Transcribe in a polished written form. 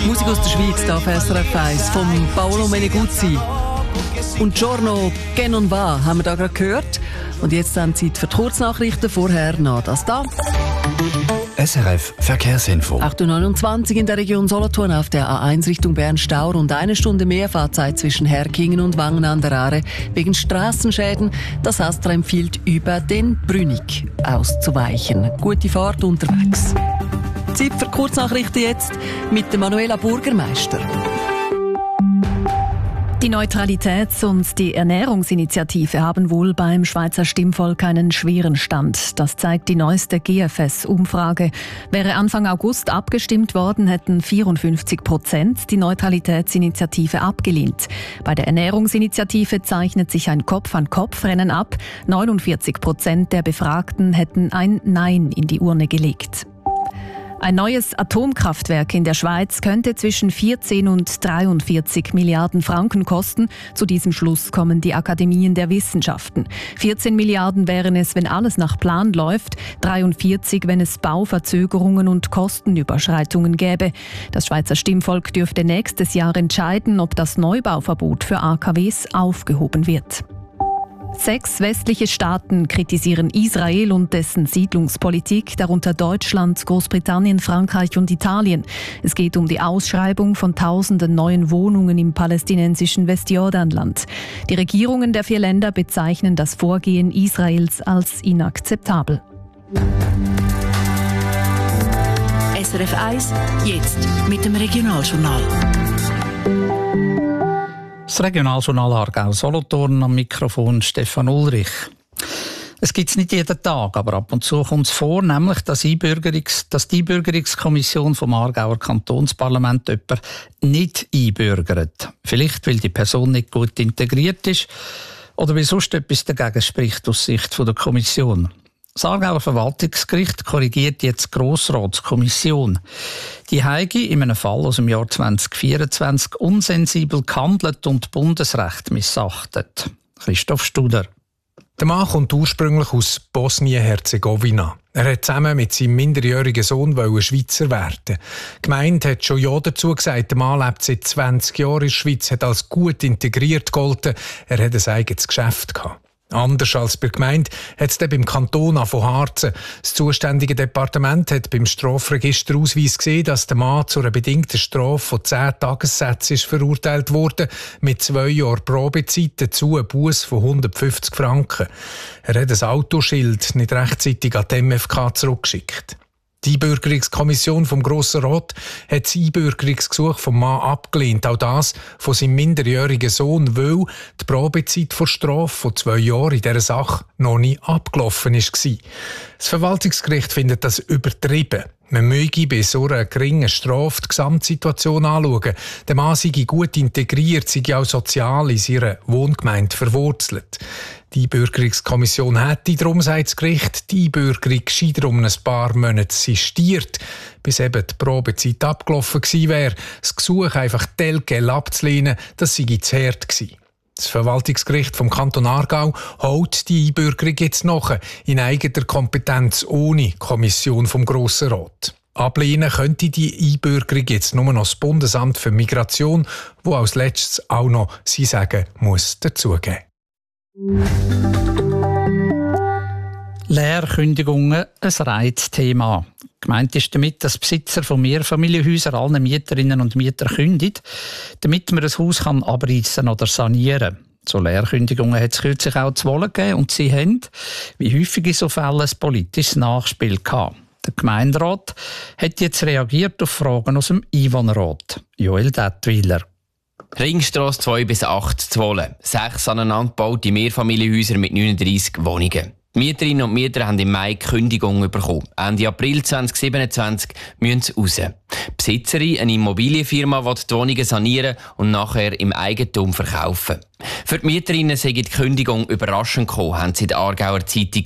Musik aus der Schweiz, da auf SRF 1, von Paolo Meneguzzi. Und Giorno che non va haben wir da gerade gehört. Und jetzt dann Zeit für die Kurznachrichten. Vorher noch das da. SRF Verkehrsinfo. 8.29 Uhr in der Region Solothurn auf der A1 Richtung Bern-Stau. Rund eine Stunde mehr Fahrzeit zwischen Herkingen und Wangen an der Aare wegen Strassenschäden. Das Astra empfiehlt, über den Brünig auszuweichen. Gute Fahrt unterwegs. Zeit für Kurznachrichten jetzt mit der Manuela Burgermeister. Die Neutralitäts- und die Ernährungsinitiative haben wohl beim Schweizer Stimmvolk einen schweren Stand. Das zeigt die neueste GFS-Umfrage. Wäre Anfang August abgestimmt worden, hätten 54% die Neutralitätsinitiative abgelehnt. Bei der Ernährungsinitiative zeichnet sich ein Kopf-an-Kopf-Rennen ab. 49% der Befragten hätten ein Nein in die Urne gelegt. Ein neues Atomkraftwerk in der Schweiz könnte zwischen 14 und 43 Milliarden Franken kosten. Zu diesem Schluss kommen die Akademien der Wissenschaften. 14 Milliarden wären es, wenn alles nach Plan läuft, 43, wenn es Bauverzögerungen und Kostenüberschreitungen gäbe. Das Schweizer Stimmvolk dürfte nächstes Jahr entscheiden, ob das Neubauverbot für AKWs aufgehoben wird. 6 westliche Staaten kritisieren Israel und dessen Siedlungspolitik, darunter Deutschland, Großbritannien, Frankreich und Italien. Es geht um die Ausschreibung von tausenden neuen Wohnungen im palästinensischen Westjordanland. Die Regierungen der 4 Länder bezeichnen das Vorgehen Israels als inakzeptabel. SRF 1, jetzt mit dem Regionaljournal. Das Regionaljournal Aargau-Solothurn, am Mikrofon Stefan Ulrich. Es gibt es nicht jeden Tag, aber ab und zu kommt es vor, nämlich dass die Einbürgerungskommission vom Aargauer Kantonsparlament jemanden nicht einbürgert. Vielleicht, weil die Person nicht gut integriert ist oder weil sonst etwas dagegen spricht aus Sicht der Kommission. Das Aargauer Verwaltungsgericht korrigiert jetzt die Grossratskommission. Die habe in einem Fall aus dem Jahr 2024 unsensibel gehandelt und Bundesrecht missachtet. Christoph Studer. Der Mann kommt ursprünglich aus Bosnien-Herzegowina. Er hat zusammen mit seinem minderjährigen Sohn Schweizer werden. Die Gemeinde hat schon ja dazu gesagt, der Mann lebt seit 20 Jahren in der Schweiz, hat als gut integriert gegolten. Er hat ein eigenes Geschäft gehabt. Anders als bei der Gemeinde hat es dann beim Kanton von Harzen. Das zuständige Departement hat beim Strafregisterausweis gesehen, dass der Mann zu einer bedingten Strafe von 10 Tagessätzen verurteilt wurde, mit 2 Jahren Probezeit, dazu ein Buß von 150 Franken. Er hat ein Autoschild nicht rechtzeitig an die MFK zurückgeschickt. Die Einbürgerungskommission vom Grossen Rat hat das Einbürgerungsgesuch vom Mann abgelehnt. Auch das von seinem minderjährigen Sohn, weil die Probezeit vor Strafe von 2 Jahren in dieser Sache noch nicht abgelaufen war. Das Verwaltungsgericht findet das übertrieben. Man möge bei so einer geringen Strafe die Gesamtsituation anschauen. Der Mann sei gut integriert, sei auch sozial in seiner Wohngemeinde verwurzelt. Die Einbürgerungskommission hätte, darum sagt das Gericht, die Einbürgerung gescheiter um ein paar Monate sistiert, bis eben die Probezeit abgelaufen gewesen wäre. Das Gesuch einfach telgel abzulehnen, das sei zu hart gewesen. Das Verwaltungsgericht vom Kanton Aargau holt die Einbürgerung jetzt nach, in eigener Kompetenz ohne Kommission vom Grossen Rat. Ablehnen könnte die Einbürgerung jetzt nur noch das Bundesamt für Migration, wo als letztes auch noch sein Sagen muss dazugeben. Leerkündigungen, ein Reizthema. Gemeint ist damit, dass Besitzer von Mehrfamilienhäusern allen Mieterinnen und Mietern kündigen, damit man ein Haus abreißen oder sanieren kann. So Leerkündigungen hat es kürzlich auch zu Wohlen gegeben und sie haben, wie häufig in so Fällen, ein politisches Nachspiel gehabt. Der Gemeinderat hat jetzt reagiert auf Fragen aus dem Einwohnerrat. Joel Dettwiler. Ringstrasse 2 bis 8 zu Wohlen. 6 aneinandergebaute Mehrfamilienhäuser mit 39 Wohnungen. Die Mieterinnen und Mieter haben im Mai Kündigung bekommen. Ende April 2027 müssen sie raus. Die Besitzerin, eine Immobilienfirma, will die Wohnungen sanieren und nachher im Eigentum verkaufen. Für die Mieterinnen sei die Kündigung überraschend gekommen, haben sie in der Aargauer Zeitung